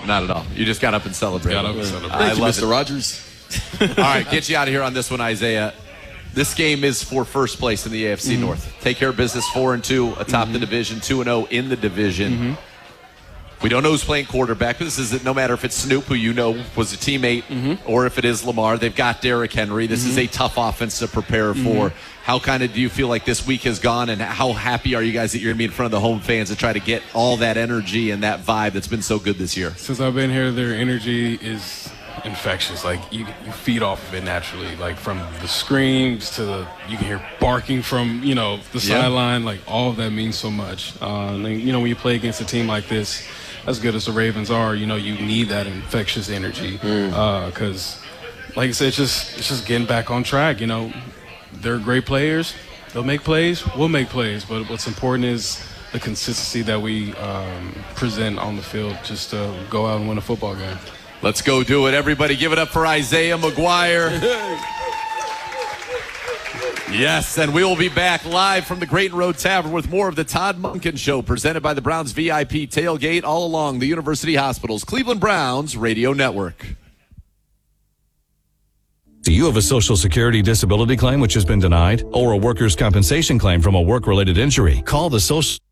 Not at all. You just got up and celebrated. Thank you, Mr. Rogers. All right, get you out of here on this one, Isaiah. This game is for first place in the AFC North. Take care of business, 4-2 atop the division, 2-0 in the division. We don't know who's playing quarterback, but this is no matter if it's Snoop, who you know was a teammate, or if it is Lamar. They've got Derrick Henry. This is a tough offense to prepare for. How kind of do you feel like this week has gone, and how happy are you guys that you're going to be in front of the home fans to try to get all that energy and that vibe that's been so good this year? Since I've been here, their energy is infectious. Like, you feed off of it naturally. Like, from the screams to you can hear barking from, the sideline. Like, all of that means so much. And, when you play against a team like this, as good as the Ravens are, you need that infectious energy. Because, like I said, it's just getting back on track. They're great players. They'll make plays. We'll make plays. But what's important is the consistency that we present on the field just to go out and win a football game. Let's go do it. Everybody give it up for Isaiah McGuire. Yes, and we will be back live from the Grayton Road Tavern with more of the Todd Monken Show, presented by the Browns VIP Tailgate, all along the University Hospital's Cleveland Browns Radio Network. Do you have a Social Security disability claim which has been denied, or a workers' compensation claim from a work-related injury? Call the Social